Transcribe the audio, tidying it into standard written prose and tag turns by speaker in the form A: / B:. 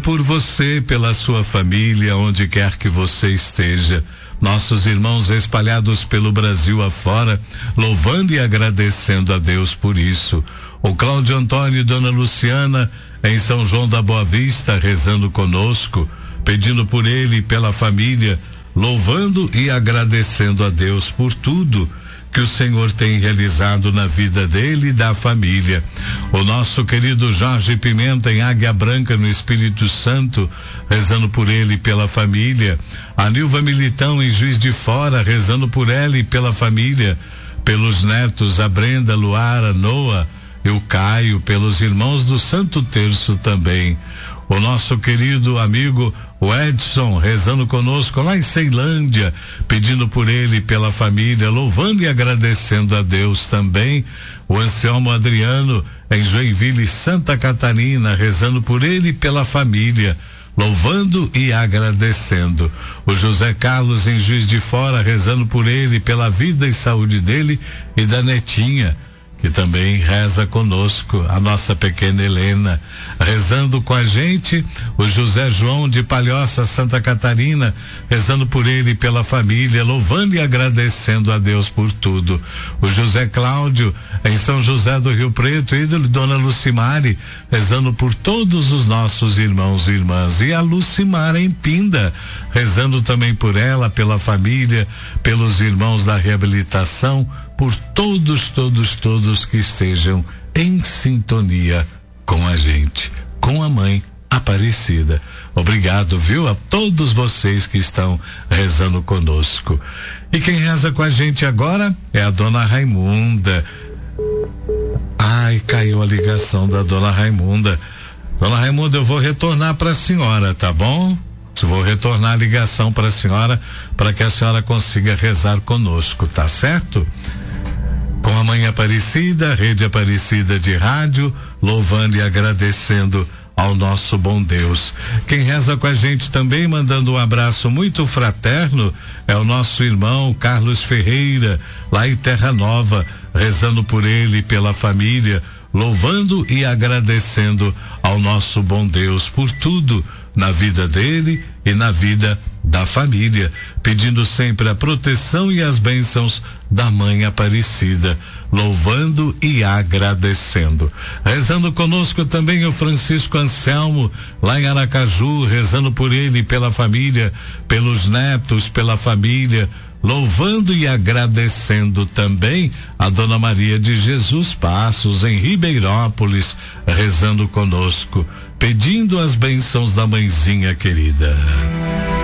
A: por você, pela sua família, onde quer que você esteja. Nossos irmãos espalhados pelo Brasil afora, louvando e agradecendo a Deus por isso. O Cláudio Antônio e Dona Luciana, em São João da Boa Vista, rezando conosco, pedindo por ele e pela família, louvando e agradecendo a Deus por tudo que o Senhor tem realizado na vida dele e da família. O nosso querido Jorge Pimenta, em Águia Branca, no Espírito Santo, rezando por ele e pela família. A Nilva Militão, em Juiz de Fora, rezando por ela e pela família. Pelos netos, a Brenda, Luara, Noah e o Caio, pelos irmãos do Santo Terço também. O nosso querido amigo o Edson, rezando conosco lá em Ceilândia, pedindo por ele e pela família, louvando e agradecendo a Deus também. O Anselmo Adriano, em Joinville, Santa Catarina, rezando por ele e pela família, louvando e agradecendo. O José Carlos, em Juiz de Fora, rezando por ele, pela vida e saúde dele e da netinha, que também reza conosco. A nossa pequena Helena, rezando com a gente. O José João, de Palhoça, Santa Catarina, rezando por ele e pela família, louvando e agradecendo a Deus por tudo. O José Cláudio, em São José do Rio Preto, e Dona Lucimare, rezando por todos os nossos irmãos e irmãs. E a Lucimara, em Pinda, rezando também por ela, pela família, pelos irmãos da reabilitação, por todos que estejam em sintonia com a gente, com a Mãe Aparecida. Obrigado, viu, a todos vocês que estão rezando conosco. E quem reza com a gente agora é a Dona Raimunda. Ai, caiu a ligação da Dona Raimunda. Dona Raimunda, eu vou retornar para a senhora, tá bom? Vou retornar a ligação para a senhora, para que a senhora consiga rezar conosco, tá certo? Com a Mãe Aparecida, Rede Aparecida de Rádio, louvando e agradecendo ao nosso bom Deus. Quem reza com a gente também, mandando um abraço muito fraterno, é o nosso irmão Carlos Ferreira, lá em Terra Nova, rezando por ele e pela família, louvando e agradecendo ao nosso bom Deus por tudo na vida dele e na vida da família, pedindo sempre a proteção e as bênçãos da Mãe Aparecida, louvando e agradecendo. Rezando conosco também o Francisco Anselmo, lá em Aracaju, rezando por ele e pela família, pelos netos, pela família, louvando e agradecendo também a Dona Maria de Jesus Passos, em Ribeirópolis, rezando conosco, pedindo as bênçãos da mãezinha querida.